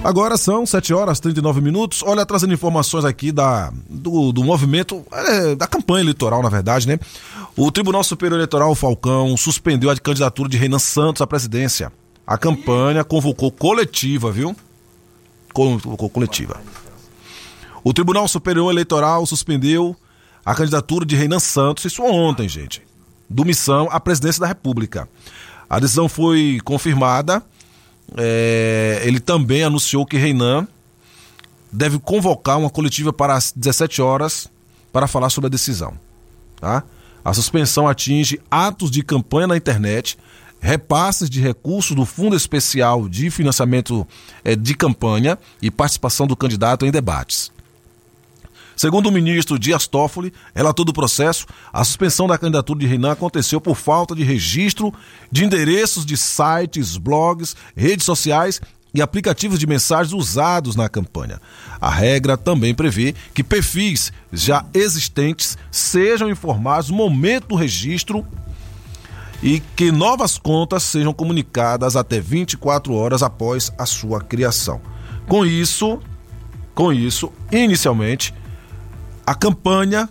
Agora são 7h39. Olha, trazendo informações aqui do movimento, da campanha eleitoral, na verdade, né? O Tribunal Superior Eleitoral, Falcão, suspendeu a candidatura de Renan Santos à presidência. A campanha convocou coletiva, viu? Convocou coletiva. O Tribunal Superior Eleitoral suspendeu a candidatura de Renan Santos, isso ontem, gente, do Missão à presidência da República. A decisão foi confirmada. Ele também anunciou que Renan deve convocar uma coletiva para as 17 horas para falar sobre a decisão, tá? A suspensão atinge atos de campanha na internet, repasses de recursos do Fundo Especial de Financiamento de Campanha e participação do candidato em debates. Segundo o ministro Dias Toffoli, relator do processo, a suspensão da candidatura de Renan aconteceu por falta de registro de endereços de sites, blogs, redes sociais e aplicativos de mensagens usados na campanha. A regra também prevê que perfis já existentes sejam informados no momento do registro e que novas contas sejam comunicadas até 24 horas após a sua criação. Com isso, inicialmente, a campanha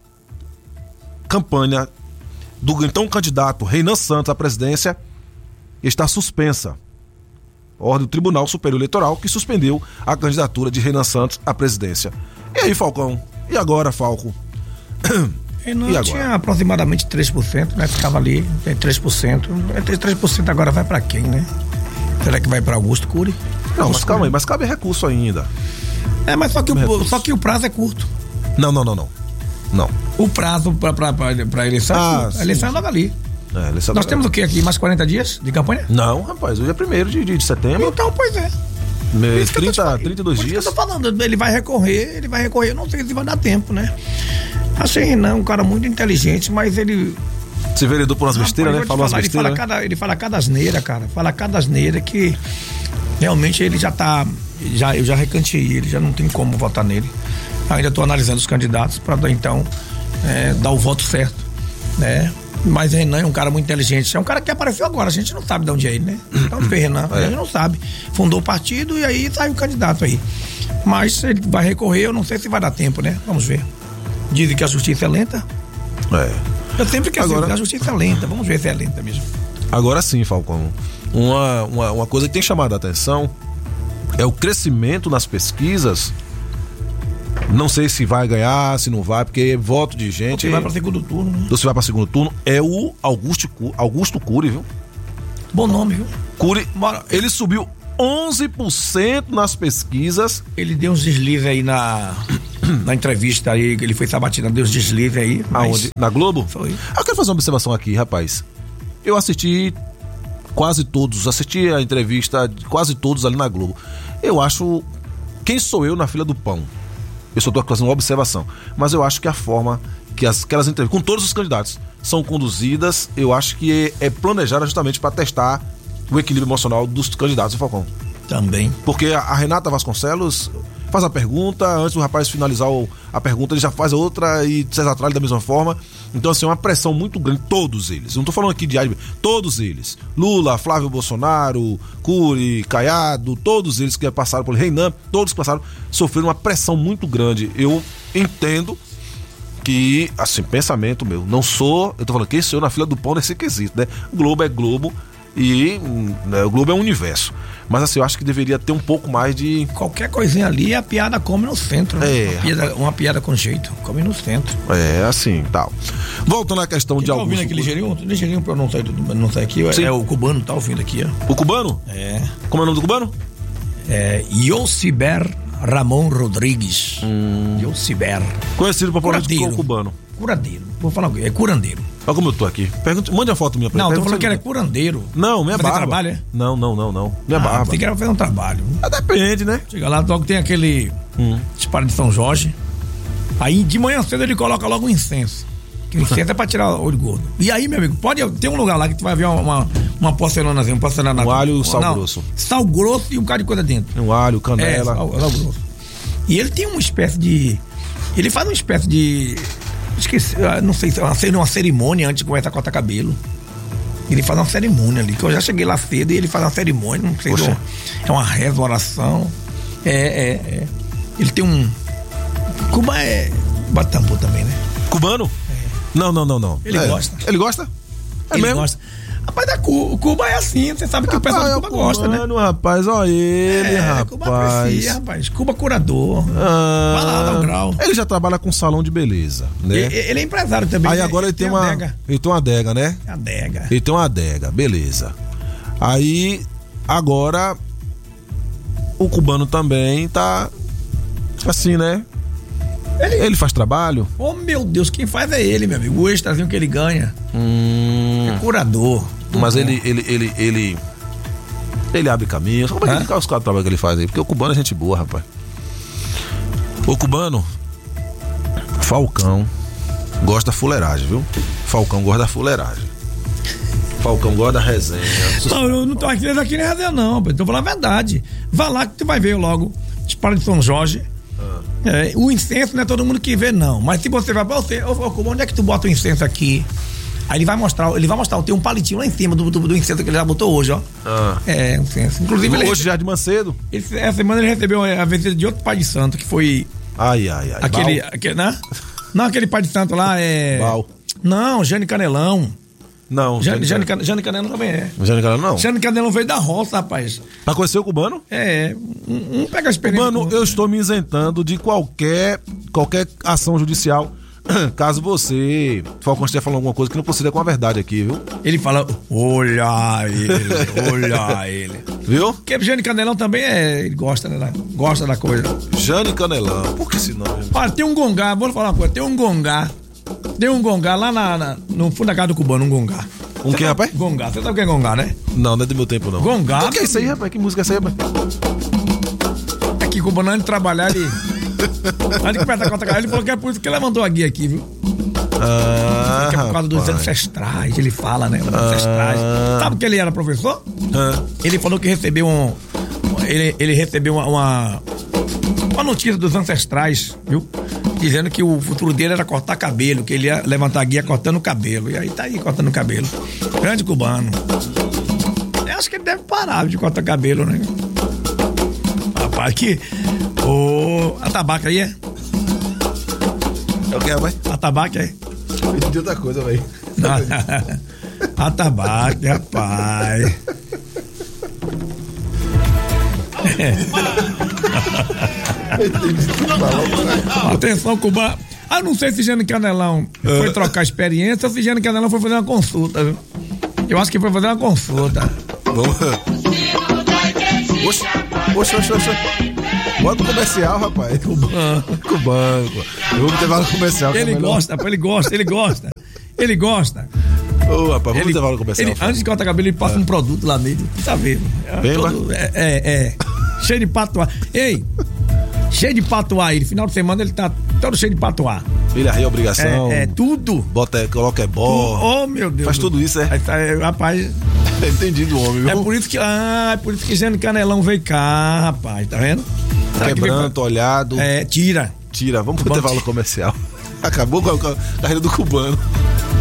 do então candidato Renan Santos à presidência está suspensa. Ordem do Tribunal Superior Eleitoral que suspendeu a candidatura de Renan Santos à presidência. E aí, Falcão? E agora, Falco? Renan tinha aproximadamente 3%, né? Ficava ali, tem 3%. 3% agora vai para quem, né? Será que vai para Augusto Cury? Não, mas calma aí, mas cabe recurso ainda. Mas só que o prazo é curto. Não. O prazo para eleição, a eleição é logo ali. Nós temos o que aqui? Mais 40 dias de campanha? Não, rapaz, hoje é 1º de setembro. Então, pois é. 32 dias. Eu tô falando, ele vai recorrer, eu não sei se vai dar tempo, né? Achei Renan um cara muito inteligente, mas ele... Se veredou por umas besteiras, né? Falou umas besteiras. Ele fala cada asneira, cara. Fala cada asneira que realmente ele já tá... Eu já recanteei ele, já não tem como votar nele. Ainda estou analisando os candidatos para então dar o voto certo, né? Mas Renan é um cara muito inteligente, é um cara que apareceu agora, a gente não sabe de onde é ele, né? Então foi Renan, a gente não sabe. Fundou o partido e aí saiu o candidato aí. Mas ele vai recorrer, eu não sei se vai dar tempo, né? Vamos ver. Dizem que a justiça é lenta. Eu sempre quero dizer que a justiça é lenta, vamos ver se é lenta mesmo. Agora sim, Falcão. Uma coisa que tem chamado a atenção é o crescimento nas pesquisas. Não sei se vai ganhar, se não vai, porque é voto de gente. Você vai para segundo turno, né? Você vai para segundo turno, é o Augusto Cury, viu? Bom nome, viu? Cury, ele subiu 11% nas pesquisas. Ele deu uns deslizes aí na entrevista aí, ele foi sabatinado, deu uns deslizes aí. Aonde? Na Globo? Foi. Eu quero fazer uma observação aqui, rapaz. Eu assisti a entrevista de quase todos ali na Globo. Eu acho... Quem sou eu na fila do pão? Eu só estou fazendo uma observação. Mas eu acho que a forma que aquelas entrevistas, com todos os candidatos, são conduzidas, eu acho que é planejada justamente para testar o equilíbrio emocional dos candidatos, Falcão. Também. Porque a Renata Vasconcelos faz a pergunta, antes do rapaz finalizar a pergunta, ele já faz a outra e César Tralli da mesma forma. Então, assim, é uma pressão muito grande, todos eles. Eu não tô falando aqui de todos eles. Lula, Flávio Bolsonaro, Cury, Caiado, todos eles que passaram por Renan, todos que passaram, sofreram uma pressão muito grande. Eu entendo que, assim, pensamento meu, eu tô falando que sou eu na fila do pão nesse quesito, né? Globo é Globo e o Globo é um universo. Mas assim, eu acho que deveria ter um pouco mais de... Qualquer coisinha ali, a piada come no centro. Uma piada com jeito, come no centro. Assim, tal. Voltando à questão de Augusto. Tá ouvindo aqui ligeirinho pra não sair aqui? Sim. É o cubano, tá ouvindo aqui, ó. O cubano? Como é o nome do cubano? Yosiber Ramon Rodrigues. Yosiber. Conhecido popularmente como cubano. Curandeiro. Vou falar o quê? É curandeiro. Olha como eu tô aqui. Mande uma foto minha pra ele. Não, tô falando que era curandeiro. Não, minha barba. Trabalho, é? Não. Minha barba. Tem que era fazer um trabalho. Depende, né? Chega lá, logo tem aquele disparo de São Jorge. Aí de manhã cedo ele coloca logo um incenso. Que o incenso é pra tirar o olho gordo. E aí, meu amigo, tem um lugar lá que tu vai ver uma porcelanazinha, um alho, sal grosso. Sal grosso e um bocado de coisa dentro. Um alho, canela. Sal grosso. E ele tem uma espécie de... Ele faz uma espécie de... Esqueci, não sei, uma cerimônia antes de começar a cortar cabelo. Ele faz uma cerimônia ali, que eu já cheguei lá cedo e ele faz uma cerimônia, não sei, é uma reza, uma oração. Ele tem um... Cuba bate tambor também, né? Cubano? Não. Ele gosta. Ele gosta? Ele mesmo? Gosta. Rapaz, Cuba é assim, você sabe que o pessoal de Cuba gosta, né? Rapaz, olha ele, rapaz. Cuba aprecia, rapaz. Cuba curador. Vai lá, dá um grau. Ele já trabalha com salão de beleza, né? Ele é empresário também. Aí agora ele tem uma adega, né? Adega. Ele tem uma adega, beleza. Aí, agora, o cubano também tá assim, né? Ele faz trabalho? Oh, meu Deus, quem faz é ele, meu amigo. O extrazinho que ele ganha. É curador. Mas ele abre caminhos. Como é que os quatro trabalhos que ele faz aí? Porque o cubano é gente boa, rapaz. O cubano, Falcão, gosta da fuleiragem, viu? Falcão gosta da fuleiragem. Falcão gosta da resenha. Não, eu não tô aqui na resenha, não. Tô falando a verdade. Vai lá que tu vai ver logo. Disparo de São Jorge. O incenso não é todo mundo que vê, não. Mas se você vai pra você, onde é que tu bota o incenso aqui? Aí ele vai mostrar, tem um palitinho lá em cima do incenso que ele já botou hoje, ó. Incenso. Inclusive, hoje já de Macedo. Essa semana ele recebeu a visita de outro pai de santo, que foi. Aquele, né? Não, aquele pai de santo lá é. Bal. Não, Jane Canelão. Não, Jane Canelão também é. Jane Canelão não. Jane Canelão veio da roça, rapaz. Pra conhecer o cubano? Um pega a experiência. Mano, eu estou me isentando de qualquer ação judicial. Caso você, Falcão, esteja falando alguma coisa que não proceda com a verdade aqui, viu? Ele fala, olha ele. Viu? Porque Jane Canelão também ele gosta, né? Gosta da coisa. Jane Canelão, por que esse nome? Olha, tem um gongá, vou falar uma coisa, tem um gongá lá no fundo da casa do cubano, um gongá. Um que, rapaz? Gongá, você sabe o que é gongá, né? Não é do meu tempo, não. Gongá. O que é isso aí, rapaz? Que música é essa aí, rapaz? É que cubano, antes de trabalhar, ele falou que é por isso que ele mandou a guia aqui, viu? Que é por causa dos ancestrais, ele fala, né? Os ancestrais. Sabe que ele era professor? Ele falou que recebeu ele recebeu uma notícia dos ancestrais, viu? Dizendo que o futuro dele era cortar cabelo, que ele ia levantar a guia cortando o cabelo. E aí tá aí cortando o cabelo. Grande cubano. Eu acho que ele deve parar de cortar cabelo, né? Rapaz, que. A tabaca aí é? É o que, rapaz? A tabaca é? Eu entendi outra coisa, velho. A tabaca, rapaz. Atenção, cubano. Não sei se Jane Canelão foi trocar experiência ou se Jane Canelão foi fazer uma consulta, viu? Eu acho que foi fazer uma consulta. Vamos. Oxe. Bota comercial, rapaz. Cubano. Eu vou intervalo comercial. Ele gosta. Ô, rapaz, vamos intervalo comercial. Antes de cortar cabelo, ele passa um produto lá nele. Tá vendo? Cheio de patuá. Ei, cheio de patuá. Ele, final de semana, ele tá todo cheio de patuá. Ele arreia a obrigação. Tudo. Coloca ebó. Oh, meu Deus. Faz tudo isso, rapaz. Entendi do homem, viu? É por isso que Jane Canelão veio cá, rapaz. Tá vendo? Quebranto, olhado. Tira. Vamos pro intervalo comercial. Acabou com a carreira do cubano.